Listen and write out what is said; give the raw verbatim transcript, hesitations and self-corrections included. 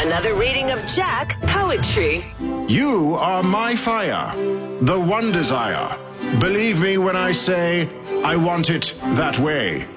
Another reading of Jack Poetry. You are my fire, the one desire. Believe me when I say I want it that way.